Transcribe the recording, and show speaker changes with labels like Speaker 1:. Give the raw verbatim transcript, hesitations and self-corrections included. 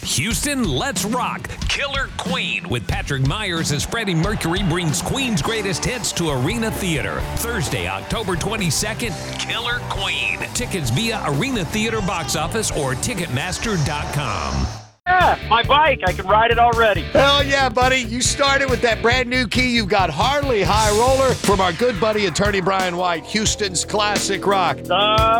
Speaker 1: Houston, let's rock. Killer Queen with Patrick Myers as Freddie Mercury brings Queen's greatest hits to Arena Theater. Thursday, October twenty-second, Killer Queen. Tickets via Arena Theater box office or Ticketmaster dot com.
Speaker 2: Yeah, my bike. I can ride it already.
Speaker 3: Hell yeah, buddy. You started with that brand new key. You've got Harley High Roller from our good buddy, attorney Brian White, Houston's classic rock.
Speaker 2: Uh,